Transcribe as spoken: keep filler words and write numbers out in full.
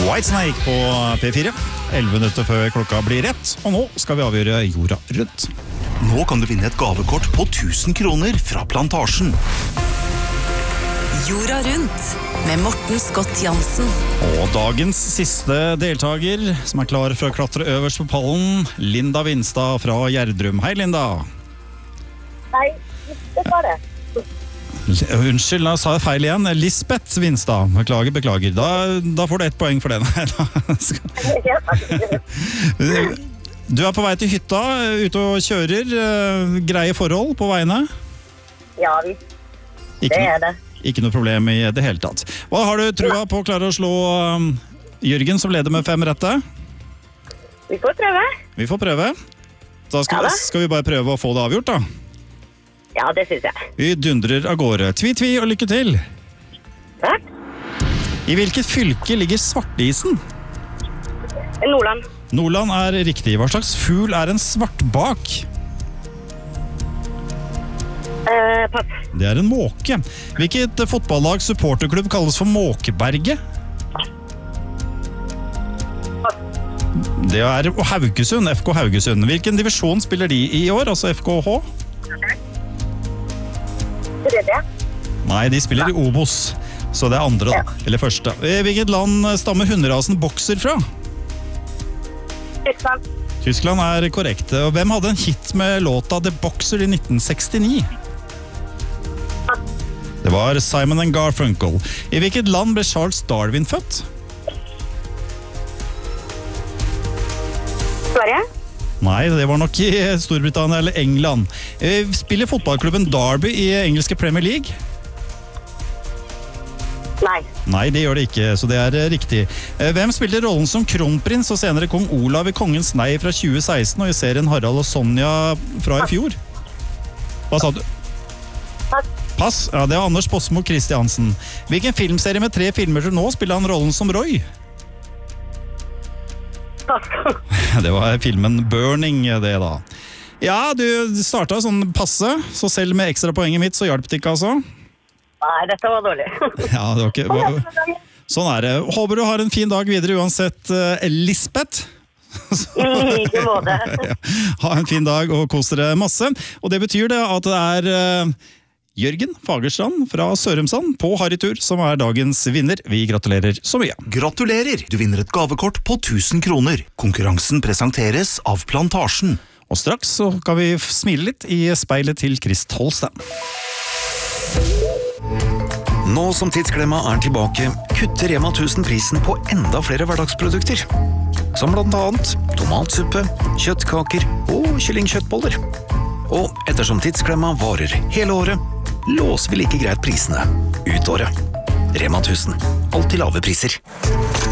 Whitesnake på P fire, elleve minutter før klokka blir rett, og nå skal vi avgjøre jorda rundt. Nå kan du vinne et gavekort på tusen kroner fra Plantasjen. Jorda rundt med Morten Scott Jansen. Og dagens siste deltager, som er klar for å klatre øverst på pallen, Linda Vinstad fra Gjerdrum. Hei, Linda. Hei, det var det. Unnskyld, da sa jeg feil igjen. Lisbeth Vinstad. Beklager, beklager. Da, da får du ett poeng for den. Du er på vei til hytta, ute og kjører. Greie forhold på veiene? Ja, vi. Ikke Det er det. Ikke noe problem i det hele tatt. Hva har du trua på å klare å slå um, Jørgen, som leder med fem rette? Vi får prøve. Vi får prøve. Da skal, Ja da. skal vi bare prøve å få det avgjort, da. Ja, det synes jeg. Vi dundrer av gårde. Tvi-tvi og lykke til. Takk. I hvilket fylke ligger Svartisen? Nordland. Nordland er riktig. Hva slags fugl er en svartbak? Eh, pass. Det er en måke. Hvilket fotballag supporterklubb kalles for Måkeberget? Det er Haugesund, F K Haugesund. Hvilken divisjon spiller de i år, altså F K H? Tredje. Nei, de spiller i Obos, så det er andre da, Ja. eller første. Hvilket land stammer hunderasen bokser fra? Tyskland. Tyskland er korrekt. Og hvem hadde en hit med låta The Boxer i nitten sekstini? Det var Simon and Garfunkel. I hvilket land ble Charles Darwin født? Sverige. Nei, det var nok i Storbritannia eller England. Eh, Spiller fotballklubben Derby i engelske Premier League? Nei. Nei, det gjør det ikke, så det er eh, riktig. Eh, Hvem spilte rollen som kronprins og senere kong Olav i Kongens Nei fra tjue seksten og i serien Harald og Sonja fra i fjor? Hva sa du? Pass. Pass? Ja, det er Anders Båsmo Christiansen. Hvilken filmserie med tre filmer til nå spiller han rollen som Roy? Pass. Det var filmen Burning, det da. Ja, du startet sånn passe, så selv med ekstra poenget mitt så hjalp det ikke, altså. Nei, dette var dårlig. Ja, det var ikke... Sånn er det. Håper du har en fin dag videre uansett, uh, Lisbeth. I like måte. Ja, ha en fin dag og kos dere masse. Og det betyr det at det er uh, Jørgen Fagerstrand fra Sørumsand på Harrytur som er dagens vinner. Vi gratulerer så mye. Gratulerer! Du vinner et gavekort på tusen kroner. Konkurransen presenteres av Plantasjen. Og straks så kan vi smile litt i speilet til Chris Tolsten. Nå som Tidsklemma er tilbake, kutter Rema tusen prisen på enda flere hverdagsprodukter. Som blant annet tomatsuppe, kjøttkaker og kyllingkjøttboller. Og ettersom Tidsklemma varer hele året, låser vi like greit prisene ut året. Rema tusen, alltid lave priser.